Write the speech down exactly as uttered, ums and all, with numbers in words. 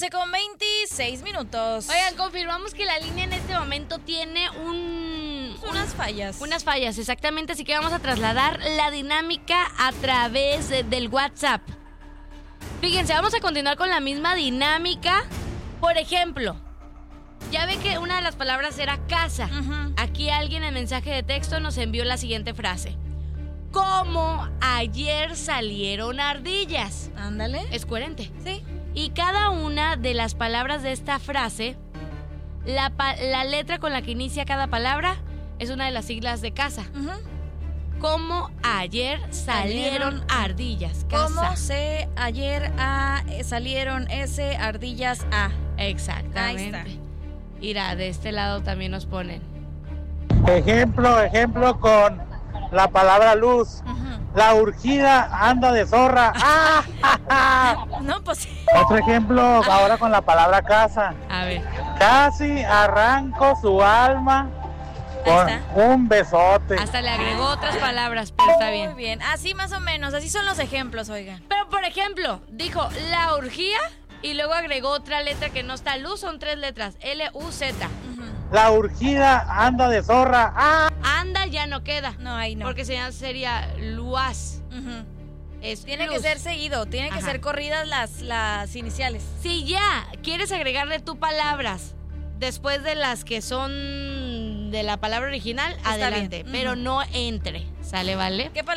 once con veintiséis minutos. Oigan, confirmamos que la línea en este momento tiene un... Unas fallas. Unas fallas, exactamente. Así que vamos a trasladar la dinámica a través de, del WhatsApp. Fíjense, vamos a continuar con la misma dinámica. Por ejemplo, ya ve que una de las palabras era casa. Uh-huh. Aquí alguien en mensaje de texto nos envió la siguiente frase. Como ayer salieron ardillas. Ándale. Es coherente. Sí. Y cada una de las palabras de esta frase, la, pa- la letra con la que inicia cada palabra es una de las siglas de casa. Uh-huh. Como ayer salieron ardillas. Casa. Como se ayer a, eh, salieron ese ardillas a. Exactamente. Ahí está. Mira, de este lado también nos ponen. Ejemplo, ejemplo con la palabra luz. Uh-huh. La urgida anda de zorra. ¡Ah! ja, ja! No, pues. Otro ejemplo ahora con la palabra casa. A ver. Casi arranco su alma con está. un besote. Hasta le agregó otras palabras, pero está bien. Muy bien. Así más o menos. Así son los ejemplos, oigan. Pero, por ejemplo, dijo la urgía y luego agregó otra letra que no está. Luz son tres letras. L U Z. Uh-huh. La urgida anda de zorra. ¡Ah! Anda ya no queda. No, ahí no. Porque sería, sería luaz. Uh-huh. Es Tiene luz. que ser seguido. Tienen que Ajá. ser corridas las, las iniciales. Si ya quieres agregarle tú palabras después de las que son de la palabra original, Está adelante. bien. Pero Ujú. no entre. ¿Sale, vale? ¿Qué